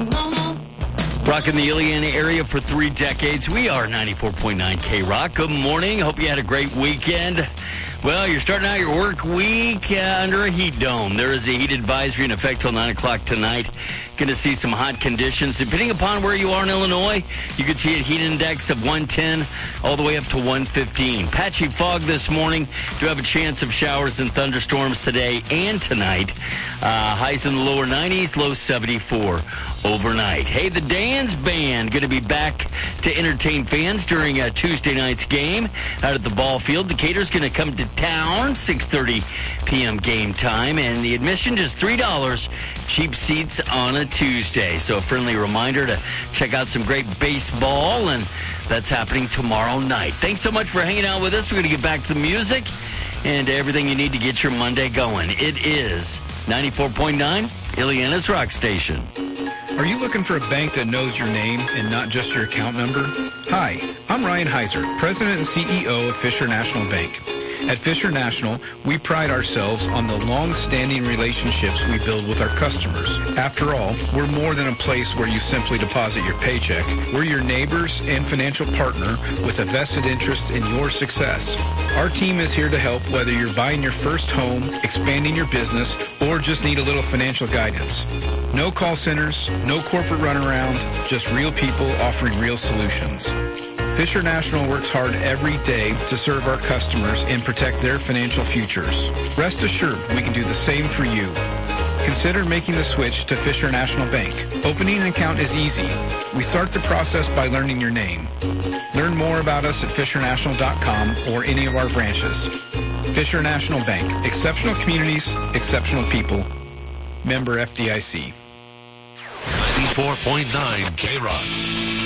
Rocking the Iliana area for 3 decades. We are 94.9 K-Rock. Good morning. Hope you had a great weekend. Well, you're starting out your work week under a heat dome. There is a heat advisory in effect till 9 o'clock tonight. Going to see some hot conditions. Depending upon where you are in Illinois, you could see a heat index of 110 all the way up to 115. Patchy fog this morning. Do have a chance of showers and thunderstorms today and tonight. Highs in the lower 90s, low 74 overnight. Hey, the Dan's Band going to be back to entertain fans during Tuesday night's game out at the ball field. Decatur's going to come to town, 6:30 p.m. game time, and the admission just $3. Cheap seats on a Tuesday. So a friendly reminder to check out some great baseball, and that's happening tomorrow night. Thanks so much for hanging out with us. We're going to get back to the music and everything you need to get your Monday going. It is 94.9 Iliana's Rock Station. Are you looking for a bank that knows your name and not just your account number? Hi, I'm Ryan Heiser, President and CEO of Fisher National Bank. At Fisher National, we pride ourselves on the long-standing relationships we build with our customers. After all, we're more than a place where you simply deposit your paycheck. We're your neighbors and financial partner with a vested interest in your success. Our team is here to help whether you're buying your first home, expanding your business, or just need a little financial guidance. No call centers, no corporate runaround, just real people offering real solutions. Fisher National works hard every day to serve our customers and protect their financial futures. Rest assured, we can do the same for you. Consider making the switch to Fisher National Bank. Opening an account is easy. We start the process by learning your name. Learn more about us at fishernational.com or any of our branches. Fisher National Bank. Exceptional communities, exceptional people. Member FDIC. 94.9 K-Rock.